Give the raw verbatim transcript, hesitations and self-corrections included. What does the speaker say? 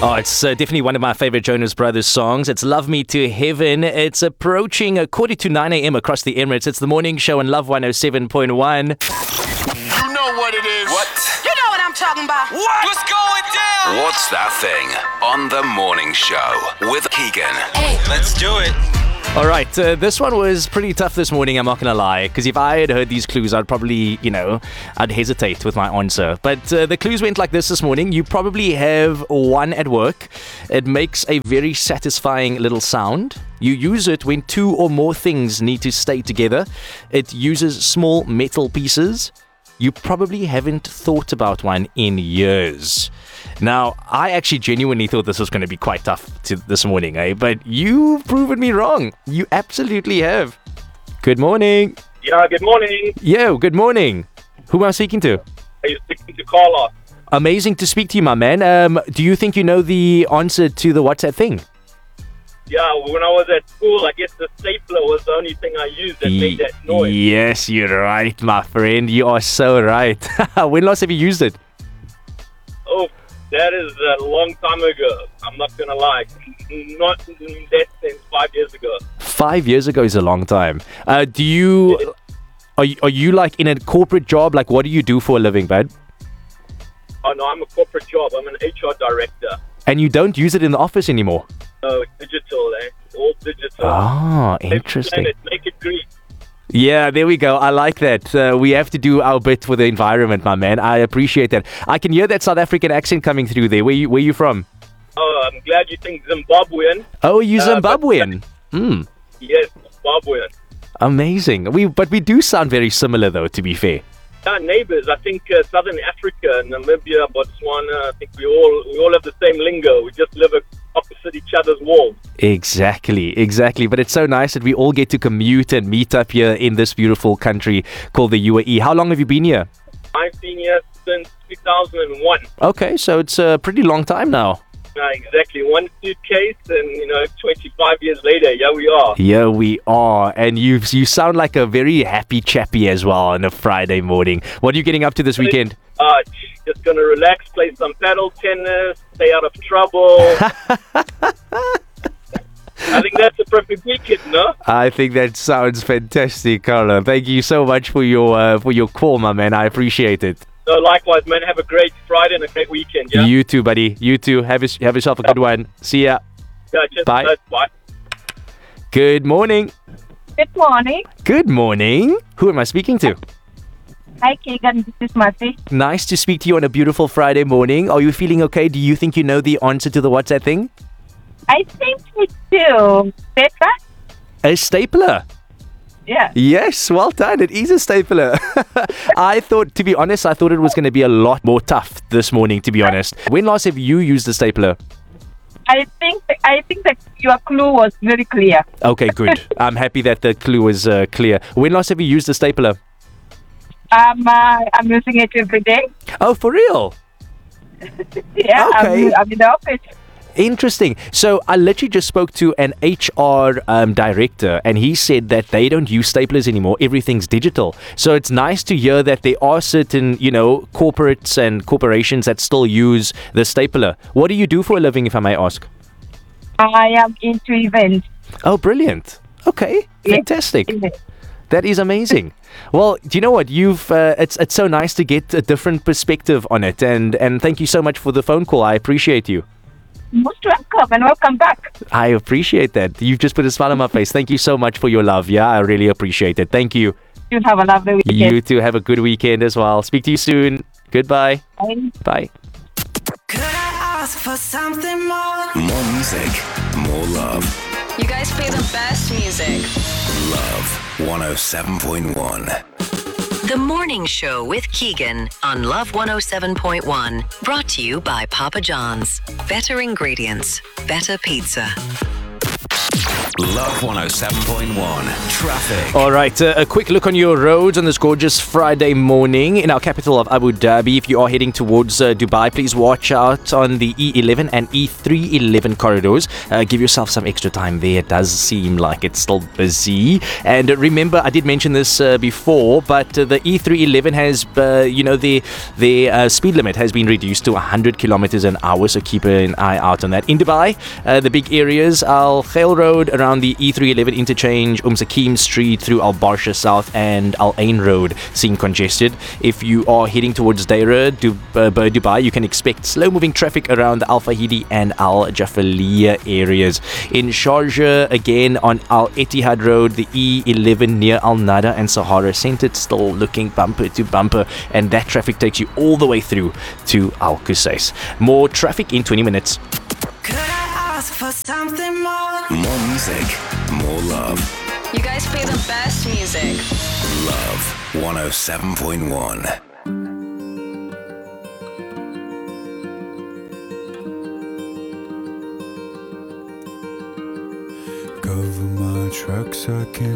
Oh, it's uh, definitely one of my favorite Jonas Brothers songs. It's Love Me to Heaven. It's approaching a quarter to nine a.m. across the Emirates. It's the morning show on Love one oh seven point one. You know what it is. What? You know what I'm talking about. What? What's going down? What's that thing on the morning show with Keegan? Hey. Let's do it. All right, uh, this one was pretty tough this morning, I'm not going to lie, because if I had heard these clues, I'd probably, you know, I'd hesitate with my answer. But uh, the clues went like this this morning. You probably have one at work. It makes a very satisfying little sound. You use it when two or more things need to stay together. It uses small metal pieces. You probably haven't thought about one in years. Now, I actually genuinely thought this was going to be quite tough to this morning, eh? But you've proven me wrong. You absolutely have. Good morning. Yeah, good morning. Yo, good morning. Who am I speaking to? Are you speaking to Carlos? Amazing to speak to you, my man. Um, do you think you know the answer to the what's that thing? Yeah, when I was at school, I guess the stapler was the only thing I used that made that noise. Yes, you're right, my friend. You are so right. When last have you used it? Oh, that is a long time ago. I'm not going to lie. Not that since five years ago. Five years ago is a long time. Uh, do you... Are you, are you like in a corporate job? Like, what do you do for a living, bud? Oh, no, I'm a corporate job. I'm an H R director. And you don't use it in the office anymore? No, it's digital, eh? All digital. Ah, interesting. Make it, make it green. Yeah, there we go. I like that. Uh, we have to do our bit for the environment, my man. I appreciate that. I can hear that South African accent coming through there. Where you, where you from? Oh, I'm glad you think Zimbabwean. Oh, you Uh, Zimbabwean? Hmm. Yes, Zimbabwean. Amazing. We but we do sound very similar, though, to be fair. Yeah, neighbors. I think uh, Southern Africa, Namibia, Botswana. I think we all we all have the same lingo. We just live opposite each other's walls. Exactly, exactly. But it's so nice that we all get to commute and meet up here in this beautiful country called the U A E. How long have you been here? I've been here since two thousand one. Okay, so it's a pretty long time now. Uh, exactly. One suitcase, and you know, twenty-five years later, here we are. Here we are, and you you sound like a very happy chappy as well on a Friday morning. What are you getting up to this weekend? Uh, just gonna relax, play some paddle tennis, stay out of trouble. I think that's a perfect weekend, no? I think that sounds fantastic, Carlo. Thank you so much for your uh, for your call, my man. I appreciate it. So likewise, man. Have a great Friday and a great weekend. Yeah. You too, buddy. You too. Have a, have yourself a good one. See ya. Yeah, just, Bye. uh, bye. Good morning. Good morning. Good morning. Who am I speaking to? Hi, Keegan. This is Marty. Nice to speak to you on a beautiful Friday morning. Are you feeling okay? Do you think you know the answer to the what's that thing? I think we do. Petra? A stapler. Yeah. Yes, well done. It is a stapler. I thought, to be honest, I thought it was going to be a lot more tough this morning, to be honest. When last have you used a stapler? I think I think that your clue was very clear. Okay, good. I'm happy that the clue was uh, clear. When last have you used a stapler? Um, uh, I'm using it every day. Oh, for real? Yeah, Okay. I'm, I'm in the office. Interesting. So I literally just spoke to an H R um, director, and he said that they don't use staplers anymore. Everything's digital. So it's nice to hear that there are certain, you know, corporates and corporations that still use the stapler. What do you do for a living, if I may ask? I am into events. Oh, brilliant. Okay, Yeah. fantastic. That is amazing. Well, do you know what? You've uh, it's it's so nice to get a different perspective on it, and and thank you so much for the phone call. I appreciate you. Most welcome and welcome back. I appreciate that. You've just put a smile on my face. Thank you so much for your love. Yeah, I really appreciate it. Thank you. You have a lovely weekend. You too. Have a good weekend as well. Speak to you soon. Goodbye. Bye. Bye. Could I ask for something more? More music, more love. You guys play the best music. Love one oh seven point one. The Morning Show with Keegan on Love one oh seven point one. Brought to you by Papa John's. Better ingredients, better pizza. Love one oh seven point one. Traffic. All right, uh, a quick look on your roads on this gorgeous Friday morning in our capital of Abu Dhabi. If you are heading towards uh, Dubai, please watch out on the E eleven and E three eleven corridors. Uh, give yourself some extra time there. It does seem like it's still busy. And uh, remember, I did mention this uh, before, but uh, the E three eleven has, uh, you know, the the uh, speed limit has been reduced to one hundred kilometers an hour, so keep an eye out on that. In Dubai, uh, the big areas, Al Khail Road around the E three eleven interchange, Umm Sakim Street through Al Barsha South, and Al Ain Road seem congested. If you are heading towards Deira, du- uh, Dubai, you can expect slow-moving traffic around the Al Fahidi and Al Jafaliya areas. In Sharjah, again on Al Etihad Road, the E eleven near Al Nada and Sahara Centre, still looking bumper to bumper, and that traffic takes you all the way through to Al Qusais. More traffic in twenty minutes. Could I ask for something more? More music, more love. You guys play the best music. Love one oh seven point one. Cover my tracks, I can't